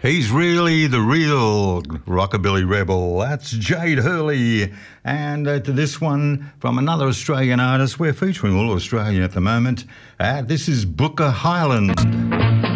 He's really the real rockabilly rebel. That's Jade Hurley. And to this one from another Australian artist. We're featuring all Australian at the moment. This is Booker Highland.